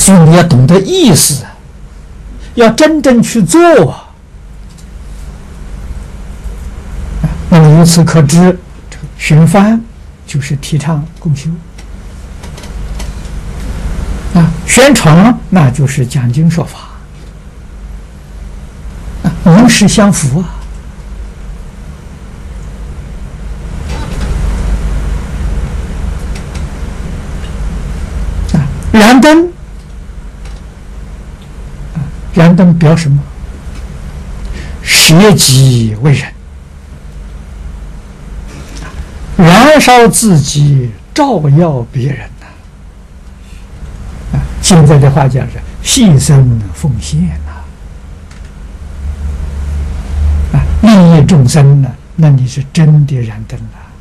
所以你要懂得意思，要真正去做啊。那么由此可知，寻幡就是提倡共修啊，宣传那就是讲经说法啊，名实相符啊。燃灯，燃灯表什么？舍己为人，燃烧自己，照耀别人呐！现在的话讲是牺牲奉献呐！利益众生呢，那你是真的燃灯了。